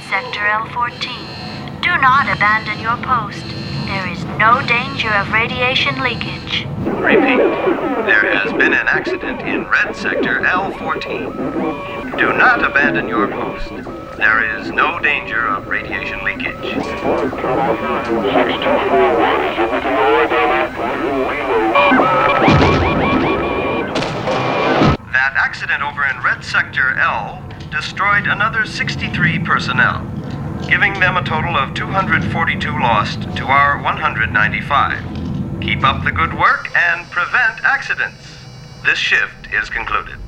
Sector L14. Do not abandon your post. There is no danger of radiation leakage. Repeat. There has been an accident in Red Sector L14. Do not abandon your post. There is no danger of radiation leakage. That accident over in Red Sector L destroyed another 63 personnel, giving them a total of 242 lost to our 195. Keep up the good work and prevent accidents. This shift is concluded.